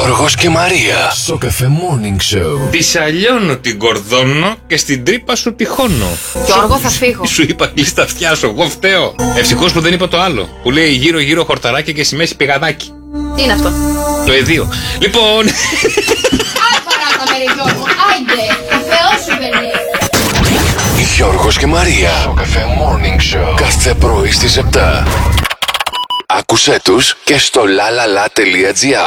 Γιώργος και Μαρία. Σοκαφέ Morning Show. Τη σαλιώνω την κορδώνω και στην τρύπα σου τυχώνω. Γιώργο, θα φύγω. Σου είπα κλείστα αυτιά σου, εγώ φταίω. Ευτυχώς που δεν είπα το άλλο. Που λέει γύρω γύρω χορταράκι και στη μέση πηγαδάκι. Τι είναι αυτό? Το εδίο. Λοιπόν. Άι παράτα με ρε Γιώργο, άιντε, Θεός σου παιδί. Γιώργος και Μαρία. Σοκαφέ Morning Show. Κάθε πρωί στις 7. Άκουσέ τους και στο lalala.gr.